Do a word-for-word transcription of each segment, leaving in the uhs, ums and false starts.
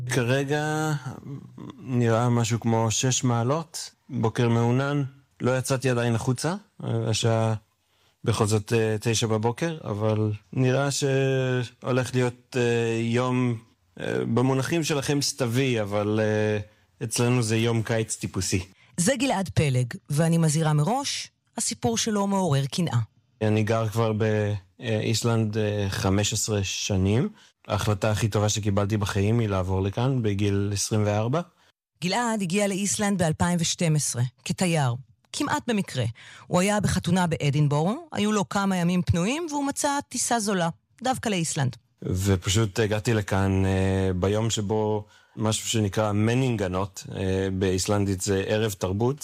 כרגע נראה משהו כמו שש מעלות, בוקר מעונן, לא יצאתי עדיין החוצה, השעה בכל זאת תשע בבוקר, אבל נראה שהולך להיות יום במונחים שלכם סתווי, אבל אצלנו זה יום קיץ טיפוסי. זה גלעד פלג, ואני מזהירה מראש, הסיפור שלו מעורר קנאה. אני גר כבר באיסלנד חמש עשרה שנים. ההחלטה הכי טובה שקיבלתי בחיים היא לעבור לכאן בגיל עשרים וארבע. גלעד הגיע לאיסלנד ב-אלפיים ושתים עשרה, כתייר, כמעט במקרה. הוא היה בחתונה באדינבורו, היו לו כמה ימים פנויים, והוא מצא טיסה זולה, דווקא לאיסלנד. ופשוט הגעתי לכאן אה, ביום שבו משהו שנקרא מנינגנות, אה, באיסלנדית זה ערב תרבות.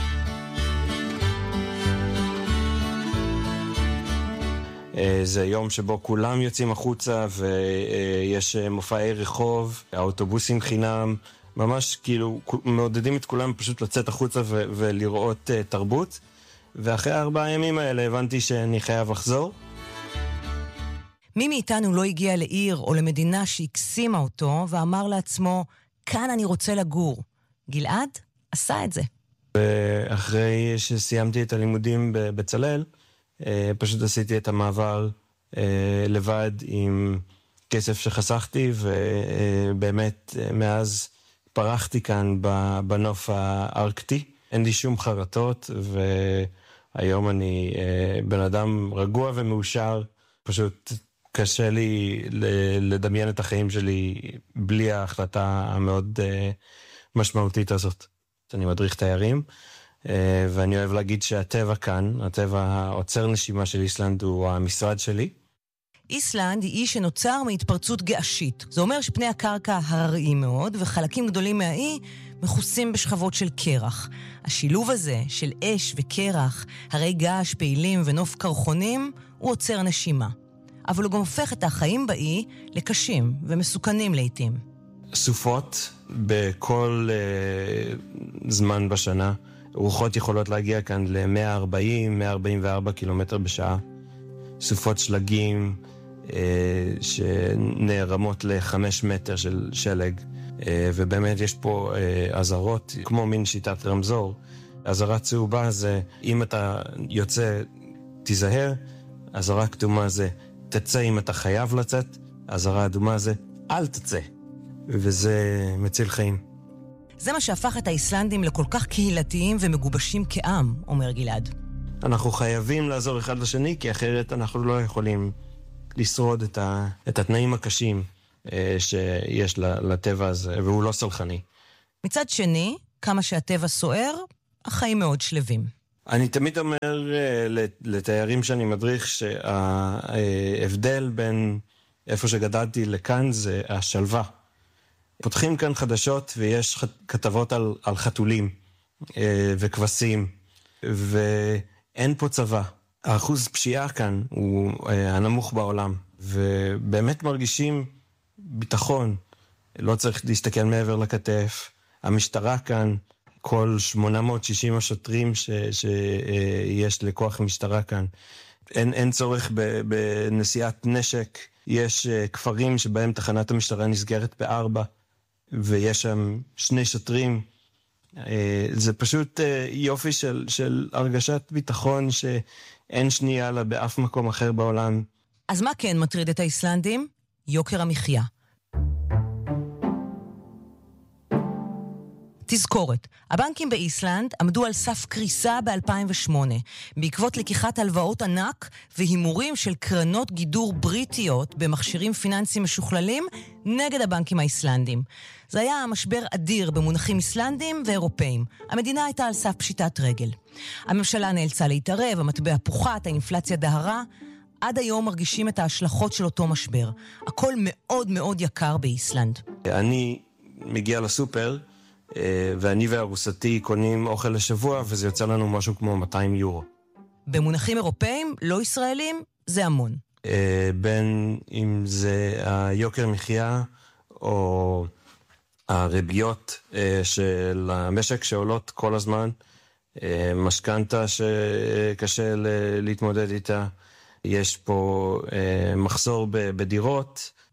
זה יום שבו כולם יוצאים החוצה ויש מופעי רחוב, האוטובוסים חינם, ממש כאילו מעודדים את כולם פשוט לצאת החוצה ו- ולראות uh, תרבות. ואחרי ארבעה ימים האלה הבנתי שאני חייב לחזור. מי מאיתנו לא הגיע לעיר או למדינה שהקסימה אותו ואמר לעצמו, כאן אני רוצה לגור. גלעד עשה את זה. ואחרי שסיימתי את הלימודים בבצלאל, פשוט עשיתי את המעבר לבד עם כסף שחסכתי, ובאמת מאז פרחתי כאן בנוף הארקטי. אין לי שום חרטות, והיום אני בן אדם רגוע ומאושר. פשוט קשה לי לדמיין את החיים שלי בלי ההחלטה המאוד משמעותית הזאת. אני מדריך תיירים, ואני אוהב להגיד שהטבע כאן, הטבע העוצר נשימה של איסלנד הוא המשרד שלי. איסלנד היא אי שנוצר מהתפרצות געשית. זה אומר שפני הקרקע הרריים מאוד, וחלקים גדולים מהאי מכוסים בשכבות של קרח. השילוב הזה של אש וקרח, הרי געש פעילים ונוף קרחונים, הוא עוצר נשימה. אבל הוא גם הופך את החיים באי לקשים ומסוכנים לעתים. סופות בכל uh, זמן בשנה. רוחות יכולות להגיע כאן ל-מאה וארבעים, מאה ארבעים וארבע קילומטר בשעה. סופות שלגים אה, שנערמות לחמש מטר של שלג. אה, ובאמת יש פה אה, עזרות, כמו מין שיטת רמזור. עזרה צהובה זה, אם אתה יוצא, תיזהר. עזרה כתומה זה, תצא אם אתה חייב לצאת. עזרה אדומה זה, אל תצא. וזה מציל חיים. זה מה שהפך את האיסלנדים לכל כך קהילתיים ומגובשים כעם, אומר גלעד. אנחנו חייבים לעזור אחד לשני, כי אחרת אנחנו לא יכולים לשרוד את, ה, את התנאים הקשים אה, שיש לטבע הזה, והוא לא סלחני. מצד שני, כמה שהטבע סוער, החיים מאוד שלווים. אני תמיד אומר אה, לתיירים שאני מדריך, שההבדל בין איפה שגדלתי לכאן זה השלווה. פותחים כאן חדשות ויש כתבות על, על חתולים אה, וכבשים, ואין פה צבא. האחוז פשיעה כאן הוא אה, הנמוך בעולם, ובאמת מרגישים ביטחון. לא צריך להסתכל מעבר לכתף. המשטרה כאן, כל שמונה מאות ושישים השוטרים ש, שיש לכוח משטרה כאן. אין, אין צורך בנשיאת נשק. יש אה, כפרים שבהם תחנת המשטרה נסגרת בארבע. ויש שם שני שוטרים. זה פשוט יופי של, של הרגשת ביטחון שאין שנייה לה באף מקום אחר בעולם. אז מה כן מטריד את האיסלנדים? יוקר המחיה. תזכורת, הבנקים באיסלנד עמדו על סף קריסה ב-אלפיים ושמונה, בעקבות לקיחת הלוואות ענק והימורים של קרנות גידור בריטיות במכשירים פיננסיים משוכללים נגד הבנקים האיסלנדים. זה היה משבר אדיר במונחים איסלנדים ואירופאים. המדינה הייתה על סף פשיטת רגל. הממשלה נאלצה להתערב, המטבע פוחת, האינפלציה דהרה. עד היום מרגישים את ההשלכות של אותו משבר. הכל מאוד מאוד יקר באיסלנד. אני מגיע לסופר, ואני והרוסתי קונים אוכל לשבוע, וזה יוצא לנו משהו כמו מאתיים יורו. במונחים אירופאים, לא ישראלים, זה המון. בין אם זה היוקר מחיה, או הריביות של המשק שעולות כל הזמן, משכנתה שקשה להתמודד איתה, יש פה מחסור בדירות.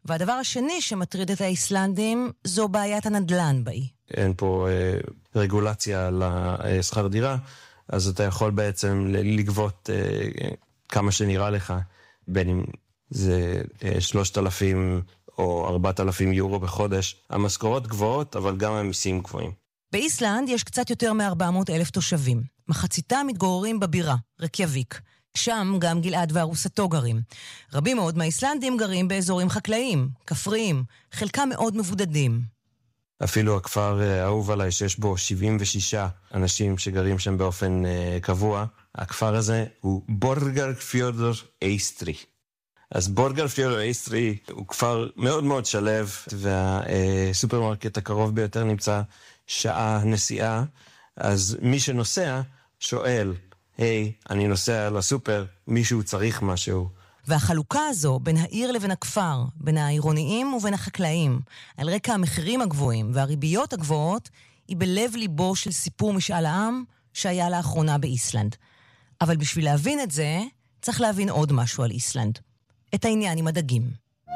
והדבר השני שמטריד את האיסלנדים זו בעיית הנדל"ן באי. אין פה אה, רגולציה לשכר דירה, אז אתה יכול בעצם לגבות אה, כמה שנראה לך, בין אם זה אה, שלושת אלפים או ארבעת אלפים יורו בחודש. המשכורות גבוהות, אבל גם המיסים גבוהים. באיסלנד יש קצת יותר מ-ארבע מאות אלף תושבים. מחציתם מתגוררים בבירה, רקיאביק. שם גם גלעד וארוסתו גרים. רבים מאוד מהאיסלנדים גרים באזורים חקלאיים, כפריים, חלקם מאוד מבודדים. אפילו הכפר האהוב עליי שיש בו שבעים ושישה אנשים שגרים שם באופן uh, קבוע, הכפר הזה הוא בורגרפיורדור אייסטרי. אז בורגרפיורדור אייסטרי הוא כפר מאוד מאוד שלב, והסופרמרקט הקרוב ביותר נמצא שעה נסיעה, אז מי שנוסע שואל, היי, hey, אני נוסע לסופר, מישהו צריך משהו. והחלוקה הזו בין העיר לבין הכפר, בין העירוניים ובין החקלאים, על רקע המחירים הגבוהים והריביות הגבוהות, היא בלב ליבו של סיפור משאל העם שהיה לאחרונה באיסלנד. אבל בשביל להבין את זה, צריך להבין עוד משהו על איסלנד. את העניין עם הדגים.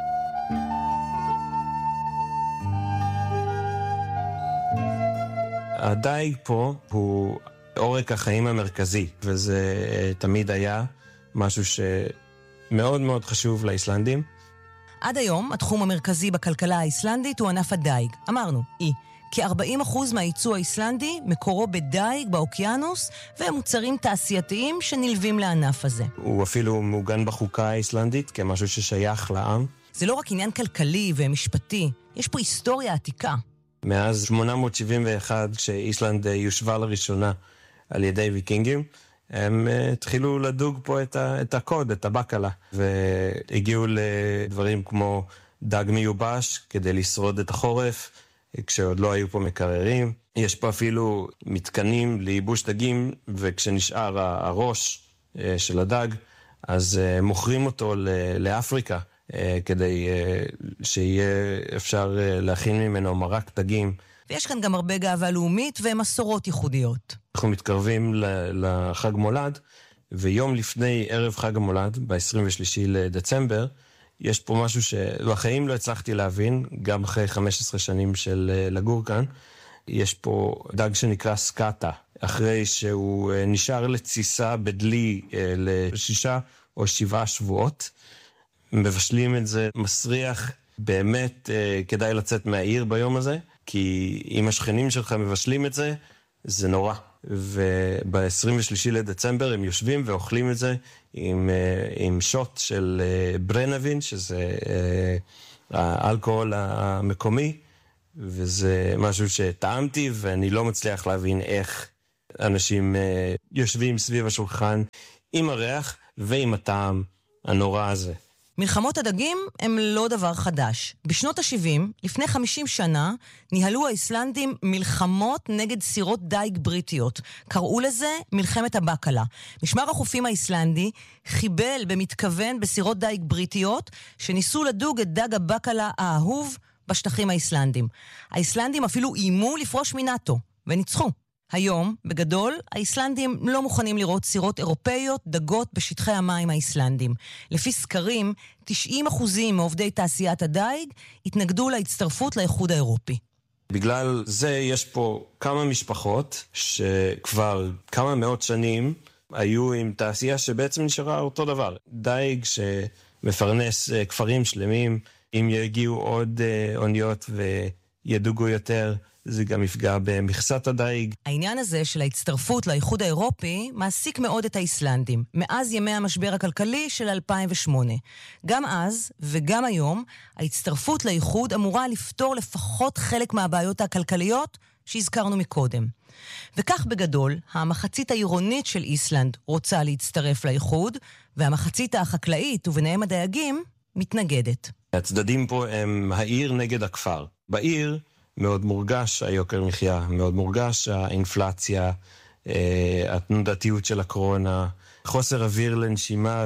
הדייג פה הוא עורק החיים המרכזי, וזה תמיד היה משהו שמאוד מאוד חשוב לאיסלנדים. עד היום, התחום המרכזי בכלכלה האיסלנדית הוא ענף הדייג. אמרנו, אי. כ-ארבעים אחוז מהייצוא האיסלנדי מקורו בדייג באוקיינוס, ומוצרים תעשייתיים שנלווים לענף הזה. הוא אפילו מעוגן בחוקה האיסלנדית כמשהו ששייך לעם. זה לא רק עניין כלכלי ומשפטי, יש פה היסטוריה עתיקה. מאז שמונה מאות שבעים ואחת, כשאיסלנד יושבה לראשונה על ידי ויקינגים, הם התחילו לדוג פה את, ה, את הקוד, את הבקלה, והגיעו לדברים כמו דג מיובש כדי לשרוד את החורף, כשעוד לא היו פה מקררים. יש פה אפילו מתקנים לייבוש דגים, וכשנשאר הראש של הדג, אז מוכרים אותו לאפריקה, כדי שיהיה אפשר להכין ממנו מרק דגים. ויש כאן גם הרבה גאווה לאומית ומסורות ייחודיות. אנחנו מתקרבים לחג מולד, ויום לפני ערב חג המולד, ב-עשרים ושלושה לדצמבר, יש פה משהו שבחיים לא הצלחתי להבין, גם אחרי חמש עשרה שנים של לגור כאן. יש פה דג שנקרא סקאטה, אחרי שהוא נשאר לתסיסה בדלי לשישה או שבעה שבועות. מבשלים את זה מסריח, באמת כדאי לצאת מהעיר ביום הזה, כי אם השכנים שלך מבשלים את זה, זה נורא. וב-עשרים ושלושה לדצמבר הם יושבים ואוכלים את זה עם, עם שוט של ברנבין, שזה האלכוהול המקומי, וזה משהו שטעמתי, ואני לא מצליח להבין איך אנשים יושבים סביב השולחן עם הריח ועם הטעם הנורא הזה. מלחמות הדגים הם לא דבר חדש. בשנות ה-שבעים, לפני חמישים שנה, ניהלו האיסלנדים מלחמות נגד סירות דייג בריטיות. קראו לזה מלחמת הבקלה. משמר החופים האיסלנדי חיבל במתכוון בסירות דייג בריטיות, שניסו לדוג את דג הבקלה האהוב בשטחים האיסלנדים. האיסלנדים אפילו איימו לפרוש מנאטו, וניצחו. היום, בגדול, האיסלנדים לא מוכנים לראות סירות אירופאיות דגות בשטחי המים האיסלנדים. לפי סקרים, תשעים אחוזים מעובדי תעשיית הדייג התנגדו להצטרפות לאיחוד האירופי. בגלל זה יש פה כמה משפחות שכבר כמה מאות שנים היו עם תעשייה שבעצם נשארה אותו דבר. דייג שמפרנס כפרים שלמים, אם יגיעו עוד אוניות וידוגו יותר, זה גם יפגע במכסת הדייג. העניין הזה של ההצטרפות לאיחוד האירופי מעסיק מאוד את האיסלנדים, מאז ימי המשבר הכלכלי של אלפיים ושמונה. גם אז וגם היום, ההצטרפות לאיחוד אמורה לפתור לפחות חלק מהבעיות הכלכליות שהזכרנו מקודם. וכך בגדול, המחצית העירונית של איסלנד רוצה להצטרף לאיחוד, והמחצית החקלאית וביניהם הדייגים מתנגדת. הצדדים פה הם העיר נגד הכפר. בעיר מאוד מורגש היוקר מחיה, מאוד מורגש האינפלציה, התנודתיות של הקורונה, חוסר אוויר לנשימה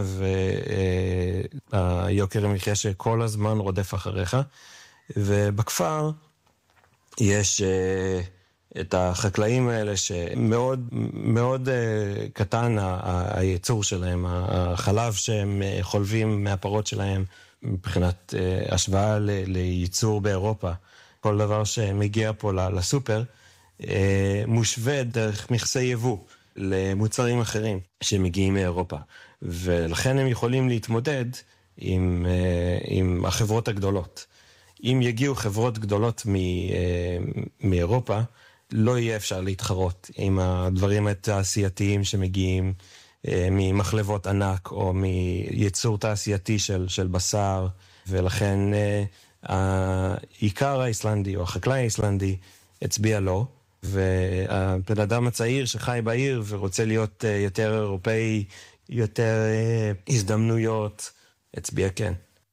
והיוקר המחיה שכל הזמן רודף אחריך. ובכפר יש את החקלאים האלה שמאוד מאוד קטן הייצור שלהם, החלב שהם חולבים מהפרות שלהם מבחינת uh, השוואה ל- לייצור באירופה. כל דבר שמגיע פה לסופר, uh, מושווה דרך מכסי יבוא למוצרים אחרים שמגיעים מאירופה. ולכן הם יכולים להתמודד עם, uh, עם החברות הגדולות. אם יגיעו חברות גדולות מ, uh, מאירופה, לא יהיה אפשר להתחרות עם הדברים התעשייתיים שמגיעים ממחלבות ענק או מייצור תעשייתי של, של בשר, ולכן העיקר האיסלנדי או החקלאי האיסלנדי הצביע לא, והבן אדם הצעיר שחי בעיר ורוצה להיות יותר אירופאי, יותר הזדמנויות, הצביע כן.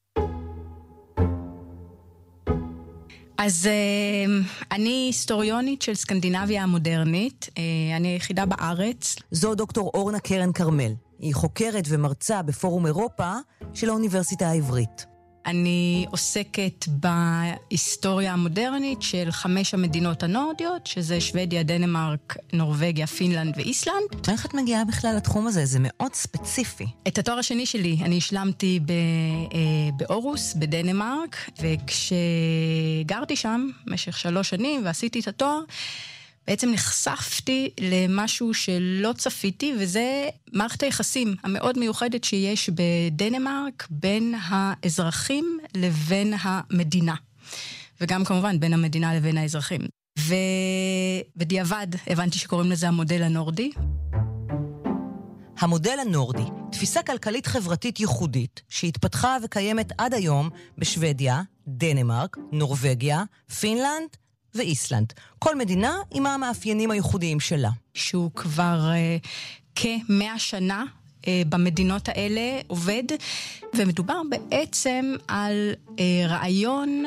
אז אני היסטוריונית של סקנדינביה המודרנית, אני היחידה בארץ. זו דוקטור אורנה קרן קרמל. היא חוקרת ומרצה בפורום אירופה של האוניברסיטה העברית. אני עוסקת בהיסטוריה המודרנית של חמש המדינות הנורדיות, שזה שוודיה, דנמרק, נורווגיה, פינלנד ואיסלנד. איך את מגיעה בכלל לתחום הזה? זה מאוד ספציפי. את התואר השני שלי אני השלמתי באורוס, בדנמרק, וכשגרתי שם במשך שלוש שנים ועשיתי את התואר, בעצם נחשפתי למשהו שלא צפיתי, וזה מערכת היחסים המאוד מיוחדת שיש בדנמרק בין האזרחים לבין המדינה. וגם כמובן בין המדינה לבין האזרחים. ובדיעבד הבנתי שקוראים לזה המודל הנורדי. המודל הנורדי, תפיסה כלכלית חברתית ייחודית, שהתפתחה וקיימת עד היום בשוודיה, דנמרק, נורווגיה, פינלנד, ואיסלנד. כל מדינה עם המאפיינים הייחודיים שלה. שהוא כבר uh, כמאה שנה uh, במדינות האלה עובד, ומדובר בעצם על uh, רעיון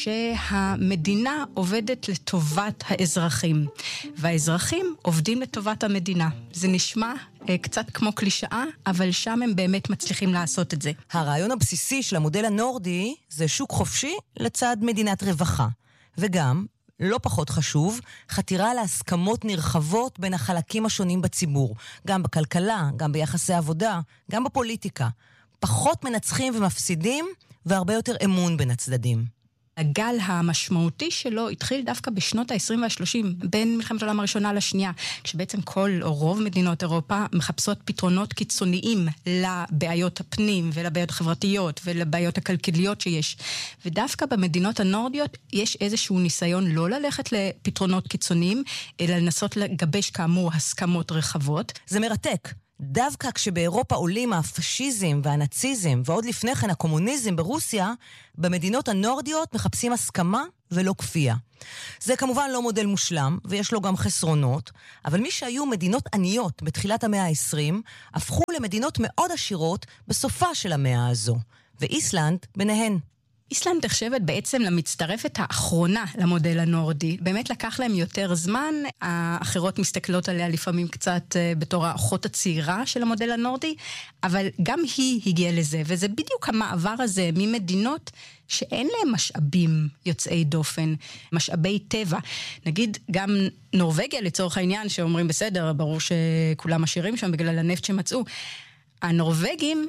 שהמדינה עובדת לטובת האזרחים, והאזרחים עובדים לטובת המדינה. זה נשמע uh, קצת כמו קלישאה, אבל שם הם באמת מצליחים לעשות את זה. הרעיון הבסיסי של המודל הנורדי זה שוק חופשי לצד מדינת רווחה, וגם לא פחות חשוב, חתירה להסכמות נרחבות בין החלקים השונים בציבור, גם בכלכלה, גם ביחסי עבודה, גם בפוליטיקה. פחות מנצחים ומפסידים, והרבה יותר אמון בין הצדדים. הגל המשמעותי שלו התחיל דווקא בשנות ה-עשרים וה-שלושים, בין מלחמת העולם הראשונה לשנייה, כשבעצם כל או רוב מדינות אירופה מחפשות פתרונות קיצוניים לבעיות הפנים ולבעיות החברתיות ולבעיות הכלכליות שיש. ודווקא במדינות הנורדיות יש איזשהו ניסיון לא ללכת לפתרונות קיצוניים, אלא לנסות לגבש כאמור הסכמות רחבות. זה מרתק. דווקא כשבאירופה עולים הפשיזם והנאציזם, ועוד לפני כן הקומוניזם ברוסיה, במדינות הנורדיות מחפשים הסכמה ולא כפייה. זה כמובן לא מודל מושלם, ויש לו גם חסרונות, אבל מי שהיו מדינות עניות בתחילת המאה ה-עשרים, הפכו למדינות מאוד עשירות בסופה של המאה הזו, ואיסלנד ביניהן. איסלנד נחשבת בעצם למצטרפת האחרונה למודל הנורדי. באמת לקח להם יותר זמן, האחרות מסתכלות עליה לפעמים קצת בתור האחות הצעירה של המודל הנורדי, אבל גם היא הגיעה לזה, וזה בדיוק המעבר הזה ממדינות שאין להם משאבים יוצאי דופן, משאבי טבע. נגיד גם נורווגיה לצורך העניין, שאומרים בסדר, ברור שכולם עשירים שם בגלל הנפט שמצאו. הנורווגים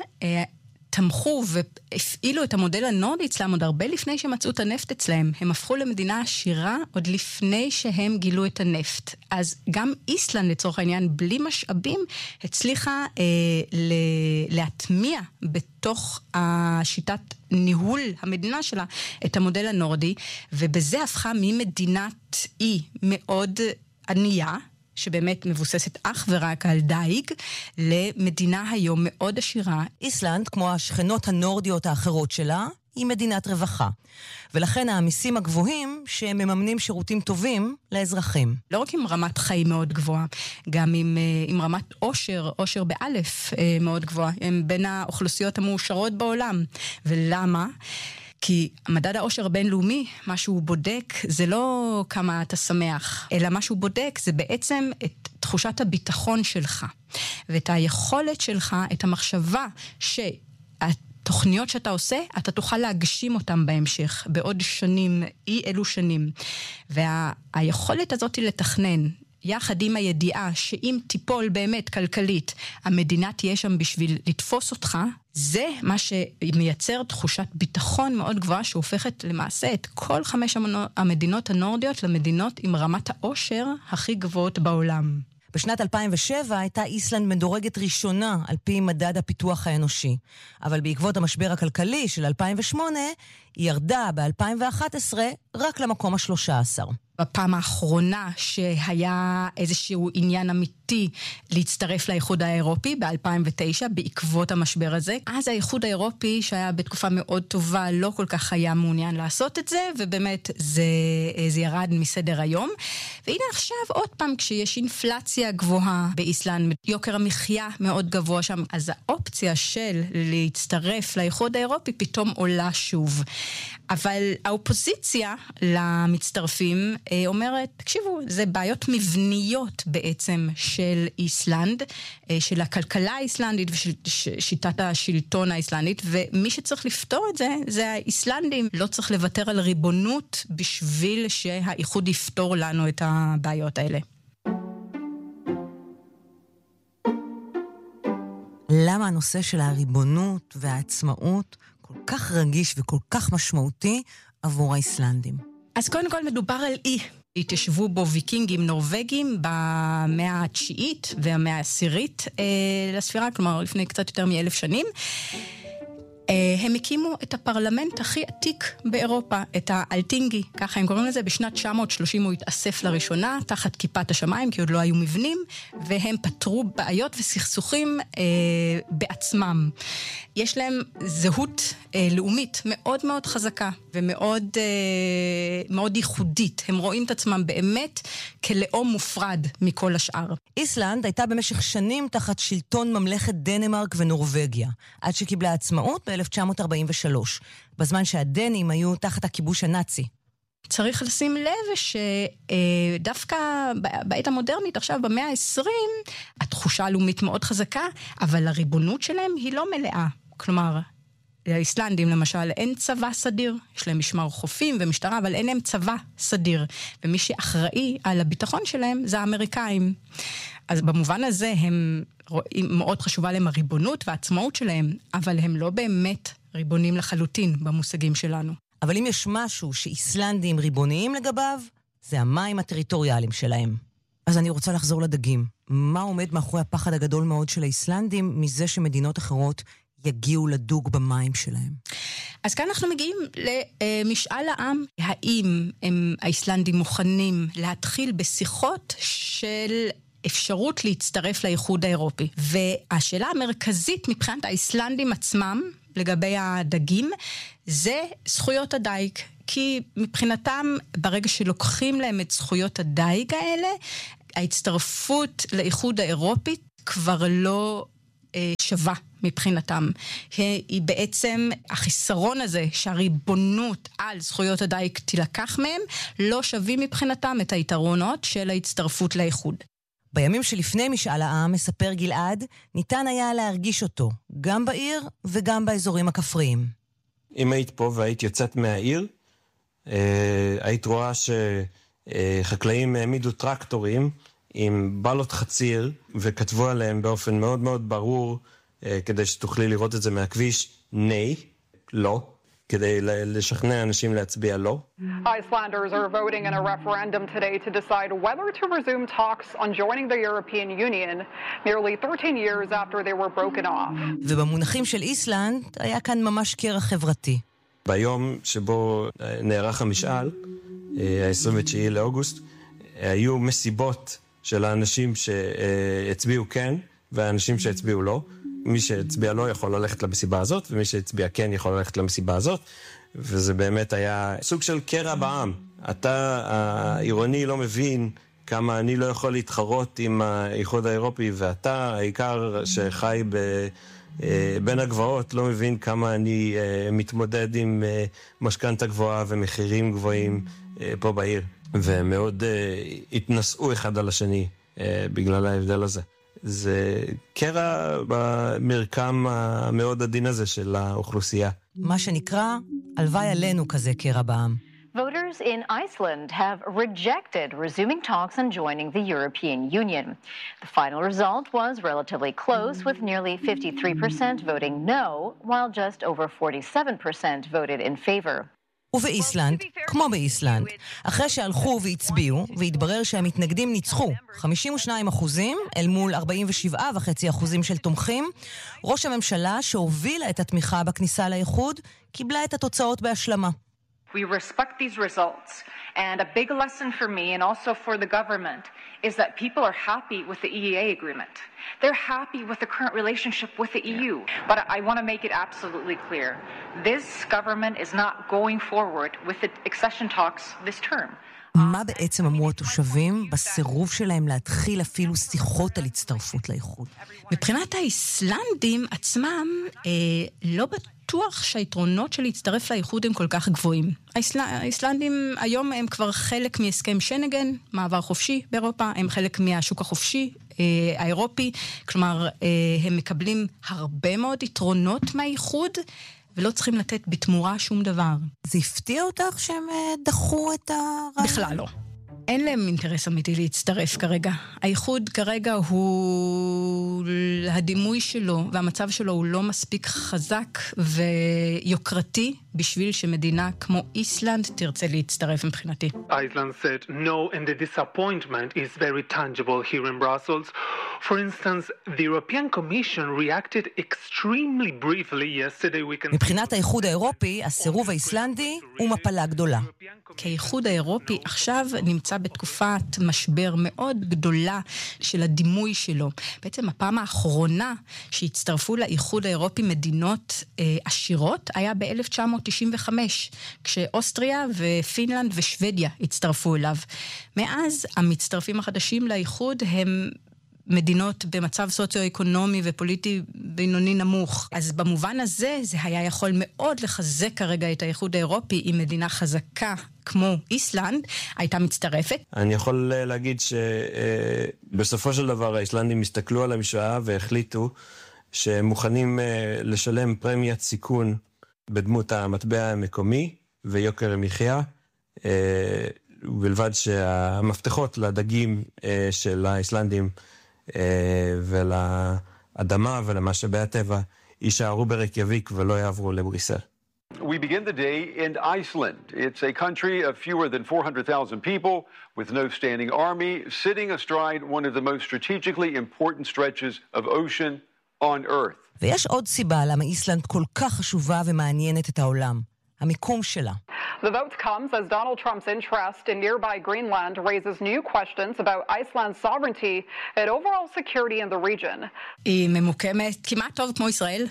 תמכו והפעילו את המודל הנורדי אצלם עוד הרבה לפני שמצאו את הנפט אצלהם. הם הפכו למדינה עשירה עוד לפני שהם גילו את הנפט. אז גם איסלנד לצורך העניין בלי משאבים הצליחה אה, ל- להטמיע בתוך השיטת ניהול המדינה שלה את המודל הנורדי, ובזה הפכה ממדינת אי מאוד ענייה, שבאמת מבוססת אך ורק על דייג, למדינה היום מאוד עשירה. איסלנד, כמו השכנות הנורדיות האחרות שלה, היא מדינת רווחה. ולכן המיסים הגבוהים שמממנים שירותים טובים לאזרחים. לא רק עם רמת חיים מאוד גבוהה, גם עם, עם רמת עושר, עושר באלף מאוד גבוהה. הם בין האוכלוסיות המאושרות בעולם. ולמה? כי המדד העושר הבינלאומי, מה שהוא בודק, זה לא כמה אתה שמח, אלא מה שהוא בודק זה בעצם את תחושת הביטחון שלך, ואת היכולת שלך, את המחשבה שהתוכניות שאתה עושה, אתה תוכל להגשים אותם בהמשך, בעוד שנים, אי אלו שנים. והיכולת הזאת לתכנן, יחד עם הידיעה שאם תיפול באמת כלכלית, המדינה תהיה שם בשביל לתפוס אותך, זה מה שמייצר תחושת ביטחון מאוד גבוהה, שהופכת למעשה את כל חמש המדינות הנורדיות למדינות עם רמת העושר הכי גבוהות בעולם. בשנת אלפיים ושבע הייתה איסלנד מדורגת ראשונה על פי מדד הפיתוח האנושי. אבל בעקבות המשבר הכלכלי של אלפיים ושמונה, היא ירדה ב-אלפיים ואחת עשרה רק למקום ה-שלושה עשר. בפעם האחרונה שהיה איזשהו עניין אמיתי להצטרף לאיחוד האירופי ב-אלפיים ותשע בעקבות המשבר הזה. אז האיחוד האירופי שהיה בתקופה מאוד טובה לא כל כך היה מעוניין לעשות את זה, ובאמת זה, זה ירד מסדר היום. והנה עכשיו עוד פעם כשיש אינפלציה גבוהה באיסלנד, יוקר המחיה מאוד גבוה שם, אז האופציה של להצטרף לאיחוד האירופי פתאום עולה שוב. אבל האופוזיציה למצטרפים אומרת, תקשיבו, זה בעיות מבניות בעצם של איסלנד, של הכלכלה האיסלנדית ושל שיטת השלטון האיסלנדית, ומי שצריך לפתור את זה, זה האיסלנדים. לא צריך לוותר על ריבונות בשביל שהאיחוד יפתור לנו את הבעיות האלה. למה הנושא של הריבונות והעצמאות כל כך רגיש וכל כך משמעותי עבור האיסלנדים? אז קודם כל מדובר על אי. התיישבו בו ויקינגים נורווגים במאה התשיעית והמאה העשירית אה, לספירה, כלומר לפני קצת יותר מאלף שנים. הם הקימו את הפרלמנט הכי עתיק באירופה, את האלטינגי, ככה הם קוראים לזה. בשנת תשע מאות ושלושים הוא התאסף לראשונה, תחת כיפת השמיים, כי עוד לא היו מבנים, והם פתרו בעיות וסכסוכים אה, בעצמם. יש להם זהות אה, לאומית מאוד מאוד חזקה, ומאוד אה, מאוד ייחודית. הם רואים את עצמם באמת כלאום מופרד מכל השאר. איסלנד הייתה במשך שנים תחת שלטון ממלכת דנמרק ונורווגיה, עד שקיבלה עצמאות ב-אלף תשע מאות ארבעים ושלוש, בזמן שהדנים היו תחת הכיבוש הנאצי. צריך לשים לב שדווקא בעת המודרנית, עכשיו במאה ה-עשרים, התחושה הלאומית מאוד חזקה, אבל הריבונות שלהם היא לא מלאה. כלומר, לאיסלנדים למשל אין צבא סדיר, יש להם משמר חופים ומשטרה, אבל אין להם צבא סדיר, ומי שאחראי על הביטחון שלהם זה האמריקאים. אז במובן הזה הם רואים, מאוד חשובה להם הריבונות והעצמאות שלהם, אבל הם לא באמת ריבונים לחלוטין במושגים שלנו. אבל אם יש משהו שאיסלנדים ריבוניים לגביו, זה המים הטריטוריאליים שלהם. אז אני רוצה לחזור לדגים. מה עומד מאחורי הפחד הגדול מאוד של האיסלנדים מזה שמדינות אחרות יגיעו לדוג במים שלהם? אז כאן אנחנו מגיעים למשאל העם. האם הם האיסלנדים מוכנים להתחיל בשיחות של אפשרות להצטרף לאיחוד האירופי? והשאלה המרכזית מבחינת האיסלנדים עצמם לגבי הדגים זה זכויות הדייג. כי מבחינתם ברגע שלוקחים להם את זכויות הדייג האלה, ההצטרפות לאיחוד האירופי כבר לא אה, שווה מבחינתם. היא בעצם החיסרון הזה שהריבונות על זכויות הדייג תילקח מהם, לא שווים מבחינתם את היתרונות של ההצטרפות לאיחוד. בימים שלפני משאל העם, מספר גלעד, ניתן היה להרגיש אותו, גם בעיר וגם באזורים הכפריים. אם היית פה והיית יוצאת מהעיר, היית רואה שחקלאים העמידו טרקטורים עם בלות חציר, וכתבו עליהם באופן מאוד מאוד ברור, כדי שתוכלי לראות את זה מהכביש, ני, לא. כדי לשכנע אנשים להצביע לא. Icelanders are voting in a referendum today to decide whether to resume talks on joining the European Union nearly thirteen years after they were broken off. ובמונחים של איסלנד היה כאן ממש קרע חברתי. ביום שבו נערך המשאל, ה-עשרים ותשעה לאוגוסט, היו מסיבות של האנשים שהצביעו כן והאנשים שהצביעו לא. מי שהצביע לא יכול ללכת למסיבה הזאת, ומי שהצביע כן יכול ללכת למסיבה הזאת, וזה באמת היה סוג של קרע בעם. אתה, העירוני, לא מבין כמה אני לא יכול להתחרות עם האיחוד האירופי, ואתה, העיקר שחי ב, בין הגבעות, לא מבין כמה אני מתמודד עם משכנתה גבוהה ומחירים גבוהים פה בעיר. והם מאוד התנסו אחד על השני בגלל ההבדל הזה. זה קרע במרקם המאוד עדין הזה של האוכלוסייה. מה שנקרא, הלוואי עלינו כזה קרע בעם. Voters Leaders in Iceland have rejected resuming talks on joining the European Union. The final result was relatively close, with nearly fifty-three percent voting no, while just over forty-seven percent voted in favor. ובאיסלנד, כמו באיסלנד, אחרי שהלכו והצביעו, והתברר שהמתנגדים ניצחו חמישים ושניים אחוזים אל מול ארבעים ושבעה נקודה חמש אחוזים של תומכים, ראש הממשלה שהובילה את התמיכה בכניסה לאיחוד, קיבלה את התוצאות בהשלמה. We respect these results, and a big lesson for me and also for the government is that people are happy with the E E A agreement. They're happy with the current relationship with the E U. But I want to make it absolutely clear. This government is not going forward with the accession talks this term. מה בעצם אמרו התושבים בסירוב שלהם להתחיל אפילו שיחות על הצטרפות לאיחוד? מבחינת האיסלנדים עצמם, אה, לא בטוח שהיתרונות של להצטרף לאיחוד הם כל כך גבוהים. האיסל... האיסלנדים היום הם כבר חלק מהסכם שנגן, מעבר חופשי באירופה, הם חלק מהשוק החופשי אה, האירופי, כלומר אה, הם מקבלים הרבה מאוד יתרונות מהאיחוד, ולא צריכים לתת בתמורה שום דבר. זה הפתיע אותך שהם דחו את הרעיון? בכלל לא. אין להם אינטרס אמיתי להצטרף כרגע. האיחוד כרגע הוא... הדימוי שלו והמצב שלו הוא לא מספיק חזק ויוקרתי בשביל שמדינה כמו איסלנד תרצה להצטרף מבחינתי. Iceland said no, and the disappointment is very tangible here in Brussels. For instance, the European Commission reacted extremely briefly yesterday. We can... מבחינת האיחוד האירופי, הסירוב האיסלנדי הוא מפלה גדולה. כי האיחוד האירופי עכשיו נמצא בתקופת משבר מאוד גדולה של הדימוי שלו. בעצם הפעם האחרונה שהצטרפו לאיחוד האירופי מדינות אה, עשירות היה ב-אלף תשע מאות תשעים וחמש, כשאוסטריה ופינלנד ושוודיה הצטרפו אליו. מאז המצטרפים החדשים לאיחוד הם מדינות במצב סוציו-אקונומי ופוליטי בינוני נמוך. אז במובן הזה זה היה יכול מאוד לחזק כרגע את האיחוד האירופי עם מדינה חזקה כמו איסלנד הייתה מצטרפת. אני יכול להגיד שבסופו של דבר האיסלנדים הסתכלו על המשוואה והחליטו שהם מוכנים לשלם פרמיית סיכון בדמות המטבע המקומי ויוקר המחיה, ובלבד שהמפתחות לדגים של האיסלנדים ולאדמה ולמשאבי הטבע יישארו ברקיאביק ולא יעברו לבריסל. We begin the day in Iceland. It's a country of fewer than four hundred thousand people with no standing army, sitting astride one of the most strategically important stretches of ocean on Earth. ויש עוד סיבה למה איסלנד כל כך חשובה ומעניינת את העולם. המיקום שלה. The vote comes as Donald Trump's interest in nearby Greenland raises new questions about Iceland's sovereignty and overall security in the region. היא ממוקמת כמעט טוב כמו ישראל.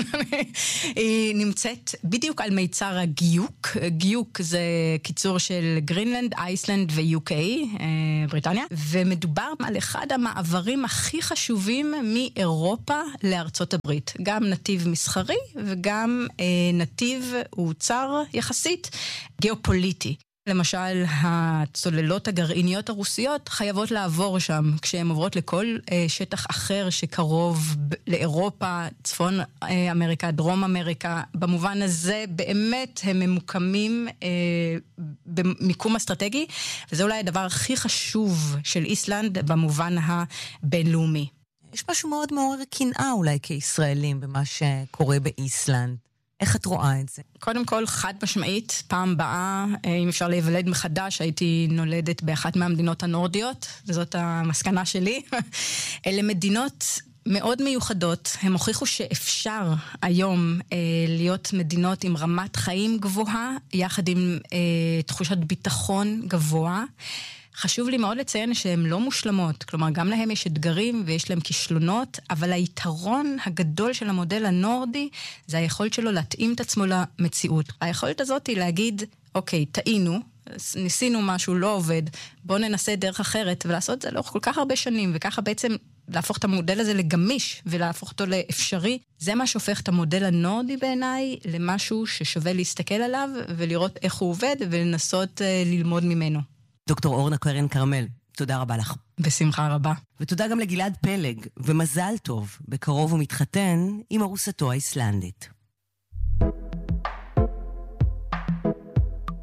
היא נמצאת בדיוק על מיצר הגיוק. גיוק זה קיצור של גרינלנד, אייסלנד ו-יו קיי, בריטניה. ומדובר על אחד המעברים הכי חשובים מאירופה לארצות הברית. גם נתיב מסחרי וגם נתיב הוא צר יחסית גיאופוליטי. למשל, הצוללות הגרעיניות הרוסיות חייבות לעבור שם, כשהן עוברות לכל אה, שטח אחר שקרוב לאירופה, צפון אה, אמריקה, דרום אמריקה. במובן הזה באמת הם ממוקמים אה, במיקום אסטרטגי, וזה אולי הדבר הכי חשוב של איסלנד במובן הבינלאומי. יש משהו מאוד מעורר קנאה אולי כישראלים במה שקורה באיסלנד. איך את רואה את זה? קודם כל, חד משמעית, פעם באה, אם אפשר להיוולד מחדש, הייתי נולדת באחת מהמדינות הנורדיות, וזאת המסקנה שלי. אלה מדינות מאוד מיוחדות, הם הוכיחו שאפשר היום אה, להיות מדינות עם רמת חיים גבוהה, יחד עם אה, תחושת ביטחון גבוה. חשוב לי מאוד לציין שהן לא מושלמות, כלומר גם להם יש אתגרים ויש להם כישלונות, אבל היתרון הגדול של המודל הנורדי זה היכולת שלו להתאים את עצמו למציאות. היכולת הזאת היא להגיד, אוקיי, טעינו, ניסינו משהו, לא עובד, בוא ננסה דרך אחרת, ולעשות את זה לאורך כל כך הרבה שנים, וככה בעצם להפוך את המודל הזה לגמיש ולהפוך אותו לאפשרי. זה מה שהופך את המודל הנורדי בעיניי למשהו ששווה להסתכל עליו ולראות איך הוא עובד ולנסות ללמוד ממנו. דוקטור אורנה קרן קרמל, תודה רבה לך. בשמחה רבה. ותודה גם לגלעד פלג, ומזל טוב, בקרוב הוא מתחתן עם ארוסתו האיסלנדית.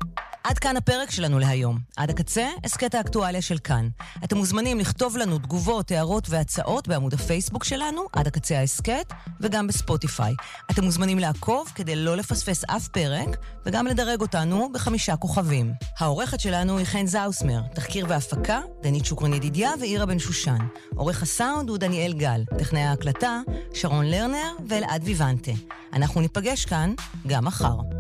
עד כאן הפרק שלנו להיום. עד הקצה, הסקט האקטואליה של כאן. אתם מוזמנים לכתוב לנו תגובות, הערות והצעות בעמוד הפייסבוק שלנו, עד הקצה ההסקט, וגם בספוטיפיי. אתם מוזמנים לעקוב כדי לא לפספס אף פרק, וגם לדרג אותנו בחמישה כוכבים. העורכת שלנו היא חן זאוסמר, תחקיר והפקה, דנית שוקרון ידידיה ואירה בן שושן. עורך הסאונד הוא דניאל גל, טכנאי ההקלטה, שרון לרנר ואלעד ויוונטה. אנחנו ניפגש כאן גם מחר.